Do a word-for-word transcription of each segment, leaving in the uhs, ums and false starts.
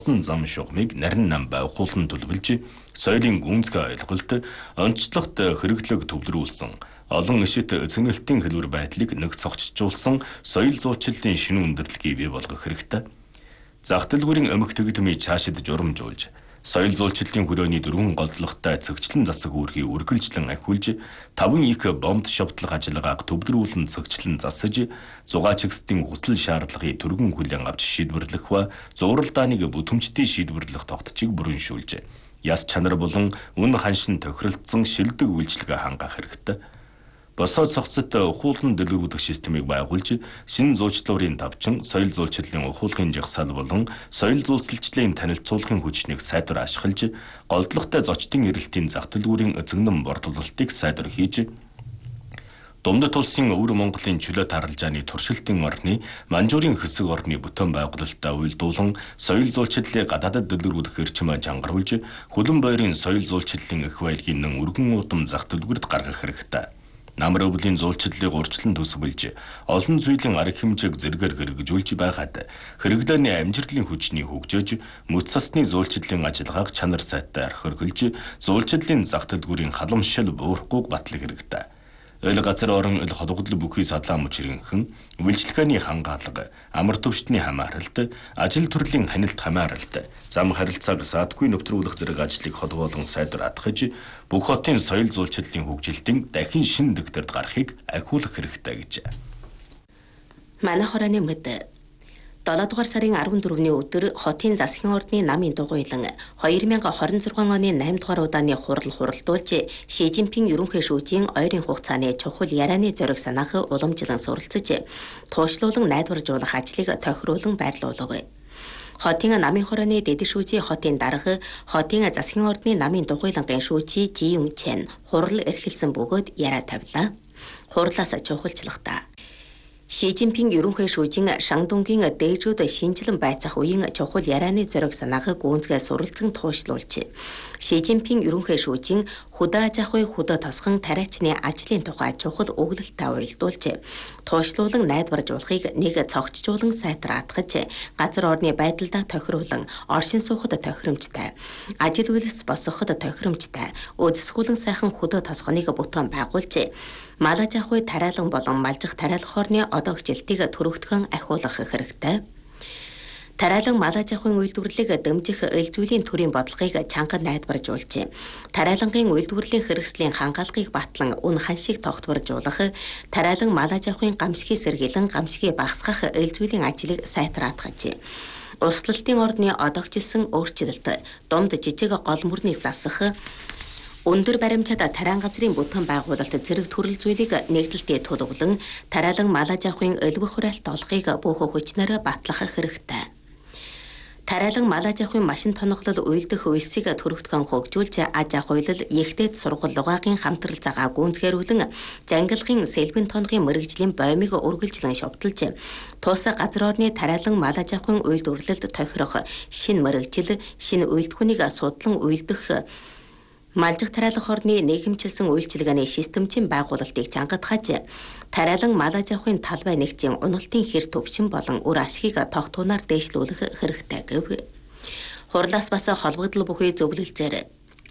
зам шугамыг нарийн нам байгуулан төлөвлөж, соёлын гүнзгий ойлголт, онцлогт хэрэглэг төвлөрүүлсэн, олон ишит цэнгэлтийн хэлбэр байдлыг нэг цогцжуулсан соёл зуучлалын шинэ өндөрлөгийг бий болгох хэрэгтэй. Зах дэлгүүрийн өмг тэгдмийг цаашид журамжуулж, соёл зуучлалын хүрээний дөрвөн голдлоготой цэгчлэн засаг үүргийг үргэлжлэн ахиулж, таван их бомб шавтлах ажиллагааг төвлөрүүлэн цэгчлэн засаж, зугаачигсдын хүсэл шаардлагыг түргэн хүлээн авч шийдвэрлэх ба зуралдааныг бүтээмжтэй шийдвэрлэх тогтцыг бүрэншүүлж, яс чанар болон үн ханшин тохиролцсон шилдэг үйлчлэгээ хангах хэрэгтэй. Босоод цогцот ухуулан дэлгэрүүлэх системийг байгуулж, шинэ зуучлалын давчин, соёл зуучлалын ухуулгын жагсаал болон соёл зуулцалчлалын танилцуулгын хүчнийг сайдвар ашиглаж, голдлоготой зочдын эрэлтийн зах дэлгүүрийн эзэгнэн борлуулалтыг сайдвар хийж, Думдад улсын өвөр Монголын чөлөө таралжааны туршилтын орны, манжуурын хэсэг орны бүтээн байгуулалтаа уйлдуулан соёл зуулчлалыг гадаадад дэлгэрүүлэх эрчимээ жангаруулж, хөлөн бойрын соёл зуулчлалын их байлгийн нэн өргөн удам зах дэлгүүрт гаргах хэрэгтэй. Намар өвлийн зуулчлалыг урьдчилан төсвөлж, олон зүйлийн арга хэмжээг зэргээр хэрэгжүүлж байгаад, хэрэглээний амжилтын хүчний хөгжөөж, мөц цасны зуулчлалын ажиллагааг чанар сайтай орхиргөлж, зуулчлалын зах дэлгүүрийн халамжшил буурахгүйг батлах хэрэгтэй. Ойл газар орон ил ходогдол бүхий садлан мужиринхэн, үйлчлэгээний хангаалга, амар төвчтний хамааралт, ажил төрлийн хянилт хамааралт, зам харилцааг саадгүй нэвтрүүлэх зэрэг ажлыг ходгоолон сайдвар атгаж, бүх хотын соёл зуулчлалын хөгжилтийн дахин шин дэвтэрд гарахыг ахиулах хэрэгтэй гэж. Манай хорооны мэд долоо дугаар сарын арван дөрөвний өдөр хотын засгийн ордны намын дугуйлан хоёр мянган хорин зургаан оны наймд дугаар удааны хурал хуралдуулж, Ши Жинпин ерөнхий шүүжийн ойрын хугацааны чухал ярианы зориг санаах уламжлан суралцж, туушлуулан найдваржуулах ажлыг тохируулан байрлуулав. Хотын намын хорооны дэд шүүжийн хотын дарга, хотын засгийн ордны намын дугуйлангийн шүүжий Жи Юм Чен хурал эрхэлсэн бөгөөд яриа тавилаа. Хурлаас чухалчлахтаа Ши Жинпин ерөнхий шүүжийн Шандунгийн дээжүүд шинжилэн байцах үеийн чухал ярианы зориг санааг гүнзгий суралцсан туушлуулж, Ши Жинпин ерөнхий шүүжийн хөдөө аж ахуй хөдөө тосгон тариачны ажлын тухай чухал өгүүлэлтээ уялдуулж, туушлуулан найдваржуулахыг нэг цогцжуулан сайтар атгаж, газар орны байдалдаа тохируулан оршин суухад тохиромжтой, ажил үйлс босгоход тохиромжтой, өдсгүүлэн сайхан хөдөө тосгоныг бүтээн байгуулж, мал аж ахуй тариалан болон малжих тариалах орны одоогчлтыг төрөгдгөн ахиулах хэрэгтэй. Тариалан мал аж ахуйн үйлдвэрлэлийг дэмжих эл зүйлийн төрийн бодлогыг чанган найдваржуулж, тариалангийн үйлдвэрлэлийн хэрэгслийн хангаалгыг батлан үн ханшийг тогтворжуулах, тариалан мал аж ахуйн гамшигыг сэргийлэн гамшигыг багасгах эл зүйлийн ажлыг сайтар атгаж, услалтын орны одоогчилсан өөрчлөлт, думд жижиг гол мөрнийг засах, өндөр баримтад тариан газрын бүтээн байгуулалт зэрэг төрөл зүйлийг нэгдэлтэд төлөвлөн, тариалан мал аж ахуйн өлбөх хураалт олохыг бүх хүчнээр батлах хэрэгтэй. Тариалан мал аж ахуйн машин тоноглол уйлдах үйлсийг төрөгдгөн хөгжүүлж, аж ахуйлал, ехтэд сургууль лугаагийн хамтрал цагаа гүнзгээрүүлэн, зангилгын сэлбэн тоногын мэрэгжлийн боомыг үргэлжлэн шовтолж, тус газар орны тариалан мал аж ахуйн үйлдвэрлэлд тохирох шинэ мэрэгжил, шинэ үйлдвэрлэнийг судлан уйлдах, малжих тариалах орны нийгэмчилсэн үйлчилгээний системчин байгуулалтыг чангадгаж, тариалан мал аж ахуйн талбай нэгжийн уналтын хэр төвчин болон үр ашгийг тогтуунаар дээшлүүлэх хэрэгтэй гэв. Хурлаас бас холбогдол бүхий зөвлөлцээр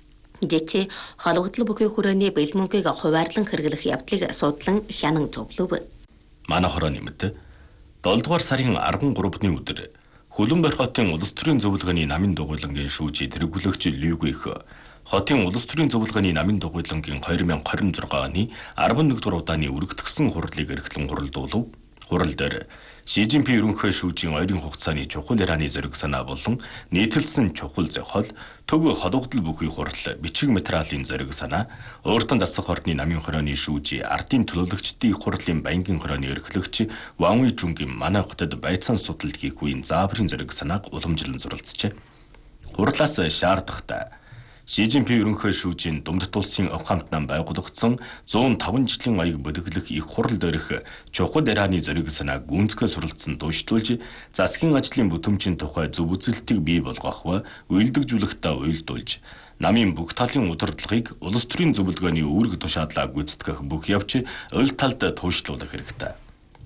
жичи холбогдол бүхий хүрээний бэлмөнгийг хуваарлан хэрэглэх явдлыг судлан хянан зөвлөв. Манай хорооны мэд долоо дугаар сарын арван гуравны өдөр Хөлбөмбөр хотын улс төрийн зөвлөгөөний намын дугуйлангийн шүүжий тэргүүлэгч Лүгүих хотын улс төрийн зөвлөгөөний намын дугуйлангийн хоёр мянган хорин зургаан оны арван нэг дугаар удааны үргэлжлсэн хурлыг эрхлэн хуралдуулав. Хурал дээр Ши Жинпин ерөнхий шүүжийн ойрын хугацааны чухал ярианы зориг санаа болон нийтэлсэн чухал зохиол, төв холбогдол бүхий хурал, бичиг материалын зориг санаа, өөртөн дасах орны намын хорооны шүүжий, ардын төлөөлөгчдийн хурлын баянгийн хорооны эрхлэгч Ван Уйжунгийн манай хотод байцаан судалт хийх үеийн зааврын зориг санааг уламжлан зуралцжээ. Хурлаас шаардахтай Ши Жинпин ерөнхий шүүжийн Думдат улсын ов хамт нам байгуулагдсан зуун таван жилийн аяг бэлэглэх их хурал дээрх чухал ярианы зориг санааг гүнзгий суралцсан дуушлуулж, засгийн ажлын бүтэмжийн тухай зөв үзэлтийг бий болгох ба уйлдэгжүүлэхтэй уйлдуулж, намын бүх талын удирдлагыг улс төрийн зөвлөгөөний үүрэг тушаалаа гүйцэтгэх бүх явц өл талд туушруулах хэрэгтэй.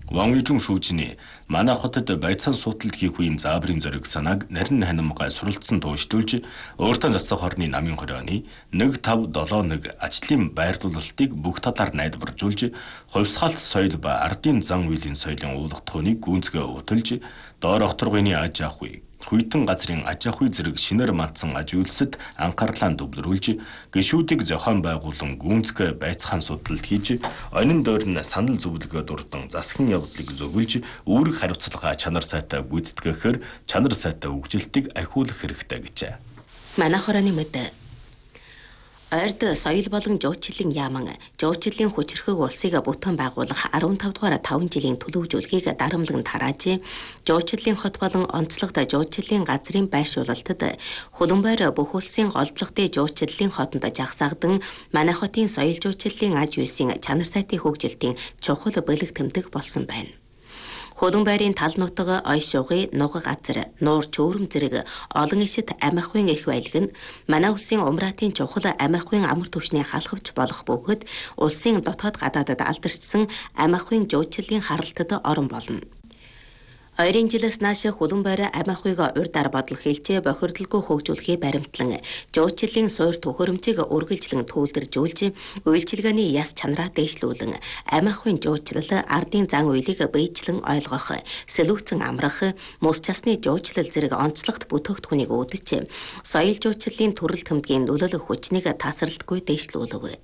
Ван Ижүн шүүжний манай хотод байцаан суудалд хийх үеийн заабрын зориг санааг нарийн ханамгай суралцсан тууштуулж өөртөө засах хорны намын хорионы нэг тав долоо нэг ажлын байрлуулалтыг бүх талаар найдваржуулж хувьсгалт соёл ба ардын зан үйлийн соёлын уулгатхууныг гүнзгий өвтөлж доор окторгойны аж ахуй хүйтэн газрын аж ахуй зэрэг шинээр мандсан аж үйлсэд анхаарлаа төвлөрүүлж гишүүдийг зохион байгуулан гүнзгий байцаан судалт хийж онин дойр нь санал зөвлөгөө дурдан засгийн явдлыг зөвлөж үүрэг хариуцлага чанар сайтай гүйцэтгэхээр чанар сайтай үгжилтийг ахиулах хэрэгтэй гэжээ. Манай хорооны мэд ойрд соёл болон жуулчлалын яаман жуулчлалын хүчрхэг улсыг бүтээн байгуулах арван тав дугаар таван жилийн төлөвлөжүүлгийг дарамтлан тарааж жуулчлалын хот болон онцлогт жуулчлалын газрын байршуулалтад хуланбойр бүх улсын голдлогтой жуулчлалын хотод жагсаагадан манай хотын соёл жуулчлалын аж үйлсийн чанар сайтын хөгжилтийн чухал бэлэг тэмдэг болсон байна. Хуланбойрын тал нутаг, ой шугый, нуга газар, нуур чөөрөм зэрэг олон ишит амиахын их байлг нь манай улсын умраатын чухал амиахын амар түвшний халахвч болох бөгөөд улсын дотоод гадаадад алдарчсан амиахын жуулчлалын харалтад орон болно. Ойрын жилээс нааш Хуланбойр амиахыг урдаар бодол хэлж бохирдолгүй хөгжүүлэхээ баримтлан жуулчлалын суур төхөөрөмжийг үргэлжлэн төвлөржүүлж үйлчилгээний яс чанараа дэвшлүүлэн амиахын жуулчлал ардын зан үйлийг бийжлэн ойлгох, сэлүүцэн амрах, мус часны жуулчлал зэрэг онцлогт бүтээгдэхүүнийг үүдэж соёл жуулчлалын төрөл төмдгийн нөлөөлөх хүчнийг тасралтгүй дэвшлүүлв.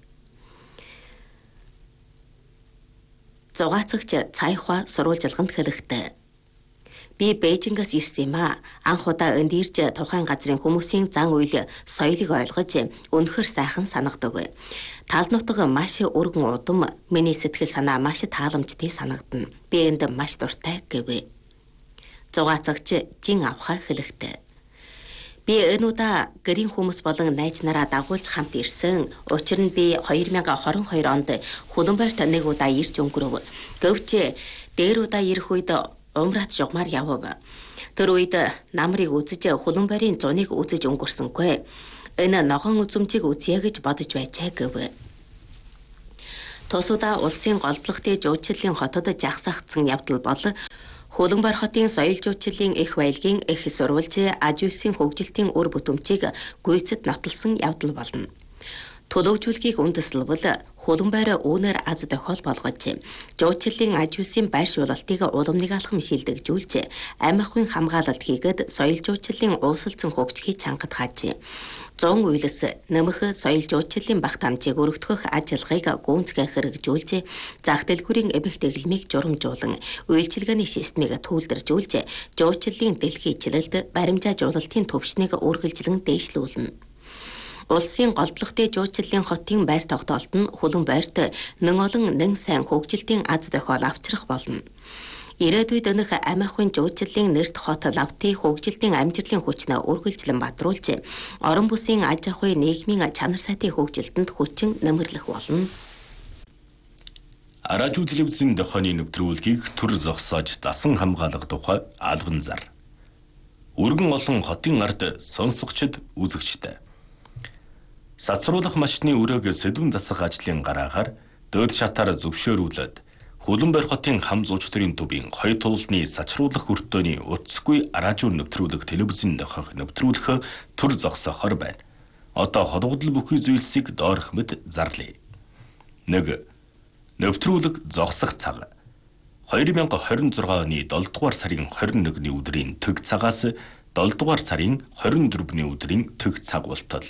Зугаацагч Цайхва сурвалжилганд хэлэхдээ би Бээжингээс ирсэн юм а. Анх удаа энд ирж тухайн газрын хүмүүсийн зан үйл соёлыг ойлгож үнэхээр сайхан санагдав. Тал нутаг маш өргөн удам, миний сэтгэл санаа маш тааламжтай санагдана. Би энд маш дуртай гэв. Зугаацагч Жин Авха хэлэхдээ би энэ удаа гэрийн хүмүүс болон найз нараа дагуулж хамт ирсэн. Учир нь би две тысячи двадцать two онд Хуланбойрт нэг удаа ирж өнгөрөв. Гэвч дээр удаа ирэх үед умраад жугмаар явв. Тэр үед намрыг үзэж Хуланбойрын зуныг үзэж өнгөрсөнгүй. Энэ ногоон үзмжийг үзье гэж бодож байжээ гэв. Тусуудаа улсын голдлогтой жуулчлалын хотод жагсаагдсан явдал бол Хуланбойр хотын соёл жуулчлалын их байлгийн их сурвалж аж үйлсийн хөгжилтийн үр бүтэмжийг гүйцэд нотолсон явдал болно. Төлөвжүүлгийг үндэслэвэл Хуланбойр үүнээр аз тохиол болгож жуулчлалын аж үйлсийн байршуулалтыг уламныг алхам шилдэгжүүлж амиахын хамгаалалт хийгээд соёл жуулчлалын уусалцсан хөгжихийг чангад хааж зун үйлс нэмэх соёл жуулчлалын багт амжийг өргөдгөх ажиллагааг гүнзгий хэрэгжүүлж зах дэлгүүрийн эмх дэглэмийг журамжуулан үйлчилгээний системийг төвлөржүүлж жуулчлалын дэлхийчлэлд баримжаажуулалтын төвшнийг үргэлжлэн дээшлүүлнэ. Улсын голдлогтой жуулчлалын хотын байр тогтоолт нь Хуланбойрт нэн олон нэн сайн хөгжилтийн аз тохиол авчрах болно. Ирээдүйд өнөх амиахын жуулчлалын нэрт хот лавтын хөгжилтийн амжилтын хүчнээ үргэлжлэн бадруулж орон бүсийн аж ахуй нийгмийн чанар сайтын хөгжилтөнд хүчин нэмэрлэх болно. Аражуу телевизийн дохооны нэвтрүүлгийг төр зогсоож засан хамгаалах тухай албан зар. Өргөн олон хотын ард сонсогчд үзэгчтэй. Сацруулах машины өрөөг сэдвэн засах ажлын гараагаар дээд шатаар зөвшөөрүүлээд Хуланбойр хотын хам зууч төрийн төвийн хоёр туулны сачруулах өртөөний утасгүй аражуу нэвтрүүлэг телевизэн дохох нэвтрүүлэх төр зогсохоор байна. Одоо холгодол бүхий зүйлсийг доорх мэд зарлая. нэг Нэвтрүүлэг зогсох цаг. две тысячи двадцать six оны долоо дугаар сарын двадцать нэгний өдрийн тэг цагаас долоо дугаар сарын двадцать дөрөвний өдрийн тэг цаг болтол.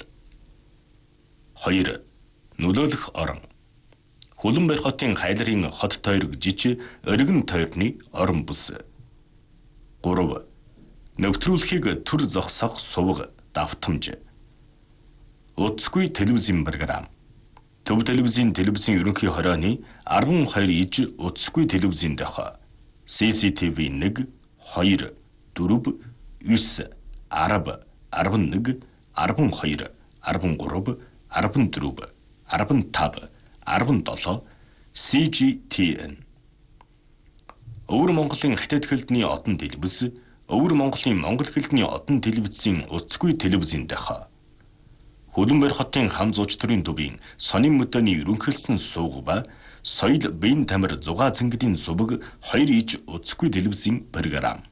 хоёр Нөлөөлөх орон. Хуланбойр хотын хайлрын хот тойрог жиж өргөн тойрны орон бүс. гурав Нэвтрүүлэхийг төр зогсох сувг давтамж. Утасгүй телевизэн програм. Төв телевизийн телевизийн ерөнхий хорооны арван хоёр иж утасгүй телевизэн дэх. си си ти ви нэг, хоёр, дөрөв, девять, арав, арван нэг, арван хоёр, арван гурав, арван дөрөв, арван тав, арван долоо, си жи ти эн. Өвөр Монголын хятад хэлний одон телевиз, Өвөр Монголын монгол хэлний одон телевизийн утасгүй телевизэн дэх. Хуланбойр хотын хам зууч төрийн төвийн сонин мөдөний ерөнхийлсөн сууг ба соёл биеийн тамир зугаа цэнгдийн суваг хоёр иж уцгүй телевизийн програм.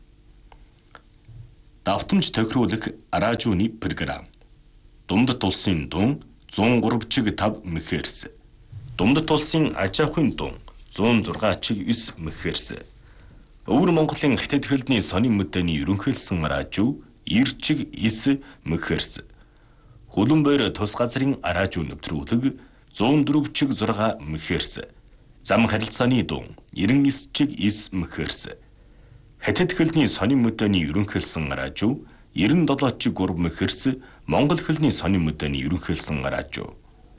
Давтамж тохируулах радионы програм. Дундад улсын дун зуун гурав чиг тав мегагерц. Дундад улсын аж ахуйн дун зуун зургаан чиг эс мегагерц. Өвөр Монголын хятад хэлний сонин мэдээний ерөнхийлсөн радио ир чиг эс мегагерц. Хөлөн бойр тус газрын радио нэвтрүүлэг зуун дөрөв чиг зургаан мегагерц. Зам харилцааны дун девяносто девять чиг эс мегагерц. Хятад хэлний сонин мэдээний ерөнхийлсөн радио девяносто семь чиг гурав мегагерц. Монгол хэлний сонин мэдээний ерөнхийлсөн радио.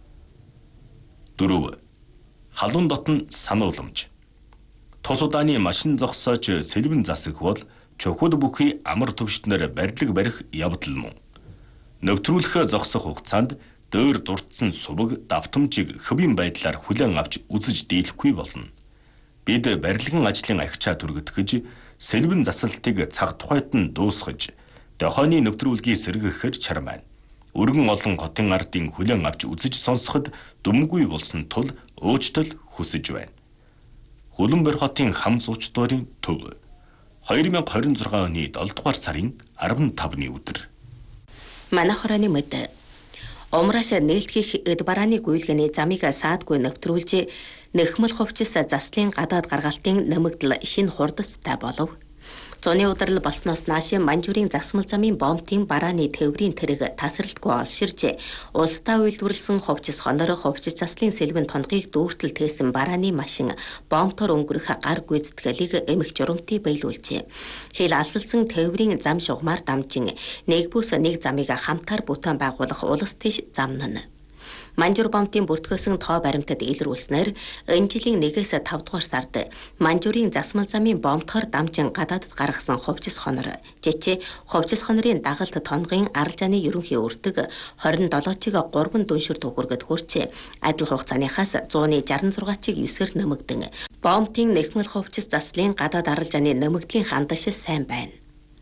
дөрөв. Халуун дотн санууламж. Тус удааны машин зогсоож сэлбэн засаг бол чухал бүхий амар төвштнөр барилга барих явдал мөн. Нэвтрүүлэх зогсох хугацаанд дөр дурдсан суваг давтамжийг хөвийн байдлаар хүлээн авч үзэж дийлэхгүй болно. Бид барилгын ажлын агчаа түргэтгэж сэлбэн засалтыг цаг тухайд нь дуусгаж дохооны нэвтрүүлгийг сэргэхээр чармайн. Өргөн олон хотын ардын хүлээн авч үзэж сонсоход дүмгүй болсон тул өөчтөл хүсэж байна. Хөлбөмбөр хотын хам зууч дуурийн төв две тысячи двадцать шесть оны долоо дугаар сарын арван тавны өдөр. Манайх хорооны мэд Умраш нээлтгэх эд барааны гүйлгэний замыг саадгүй нэвтрүүлж нэхмэл хувцас заслын гадаад гаргалтын нэмэгдэл шинэ хурдастай болов. Зуны удрал болсноос нааш Манжуурын засмал замын бомбын барааны тээврийн тэрэг тасралтгүй олширч улстай үйлдвэрлсэн хувцас хонор хувцас заслын сэлбэн тонхыг дүүртэл тээсэн барааны машин бомбтор өнгөрөх гар гүйцэтгэлийг эмх журамтыг биелүүлжээ. Хэл алсалсан тээврийн зам шугамар дамжин нэг бүс нэг замыг хамтаар бүтээн байгуулах улс тийш замнана. Манжур бомбын бүртгэсэн тоо баримтад илрүүлснээр энэ жилийн нэгээс тавд дугаар сард Манжуурын засмал замын бомбтор дамжин гадаадд гаргасан хувцас хонор жичээ хувцас хонорын дагалт тонгийн аралжааны ерөнхий өртөг двадцать seven чиг гурван дүншир төгөргөд хүрчээ. Адил хугацааныхаас one sixty six чиг нine-ээр нэмэгдэн бомбын нэхмэл хувцас заслын гадаад аралжааны нэмэгдлийн хандаш сайн байна.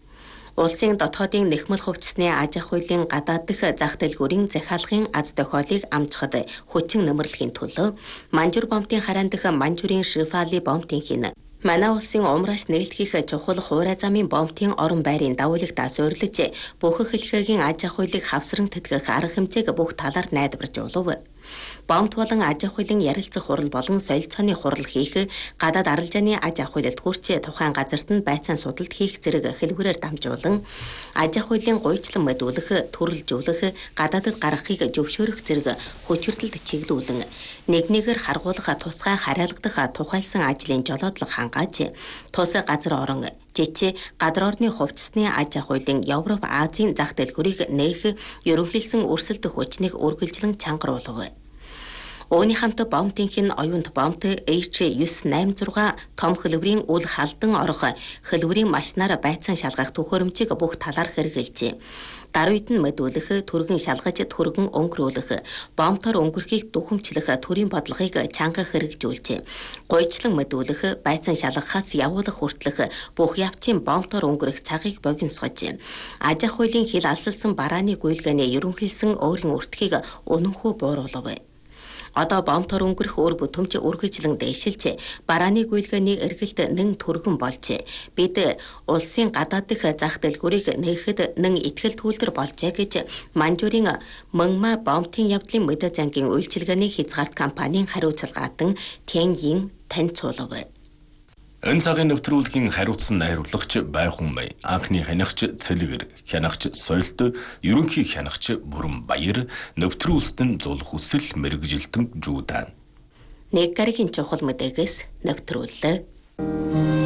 Улсын дотоодын нэхмэл хувцасны аж ахуйн гадаад дэх зах дэлгүүрийн захиалгын аз тохиолыг амжихад хүчин нэмэрлэхийн төлөө Манжур бомбын хараан дэх Манжуурын Шифали бомбын хин манай улсын умраш нээлтгэх чухал хуурай замын бомбын орон байрын давуулагт суурилж бүх хэлхээгийн аж ахуйлыг хавсран тэтгэх арга хэмжээг бүх талаар найдварж олов. Бомбт болон аж ахуйн ярилцах хурал болон соёл цооны хурал хийх гадаад аралжааны аж ахуйлалд хүрч тухайн газарт нь байцаан судалт хийх зэрэг хэлбэрээр дамжуулан аж ахуйн гуйчлан мэдүүлэх, төрөлжүүлэх, гадаадд гаргахыг зөвшөөрөх зэрэг хүчирдэлд чиглүүлэн нэг нэгээр харгуулах тусгай хариалгадах тухайлсан ажлын жолоодлого хангааж тус газар орон жичээ гадар орны хувцасны аж ахуйн Европ Азийн зах дэлгүүрийг нээх ерөнхийлсөн өрсөлдөх хүчнийг үргэлжлэн чангаруулв. Өөний хамт бомбын оюунт бомбт H nine eighty-six том хэлбэрийн үл халдан орох хэлбэрийн машинаар байцаан шалгах төхөөрөмжийг бүх талаар хэрэгжилжээ. Даруйд нь мэдүүлэх, түргэн шалгаж түргэн өнгөрүүлэх, бомбтор өнгөрөхийг духамчлах төрийн бодлогыг чанга хэрэгжүүлжээ. Гуйчлан мэдүүлэх, байцаан шалгахаас явуулах хүртэлх бүх явцын бомбтор өнгөрөх цагийг богиносгож, аж ахуйн хил алсалсан барааны гүйлгээний ерөнхийлсөн өөрийн өртгийг өнөнхөө бууруулав. Одоо бомбтор өнгөрөх өр бүтэмж үргэлжлэн дээшилж барааны гүйлгээний эргэлт нэн түргэн болж бид улсын гадаад дэх зах дэлгүүрийг нээхэд нэн итгэл түлдэр болжээ гэж Манжуурын Мөнма бомбын явдлын мэдээ зангийн үйлчилгээний хязгаарт компанийн хариуцлагаатан Тяньин танилцуулав. Энэ цагийн нэвтрүүлгийн хариуцсан найруулагч Байхун Бай, анхны хянагч Цэлгэр, хянагч Соёлт, ерөнхий хянагч Бүрэн Баяр, нэвтрүүлсэн зул хүсэл мэрэгжилтэн Жуудан. Нэг гарагийн чухал мэдээгээс нэвтрүүллээ.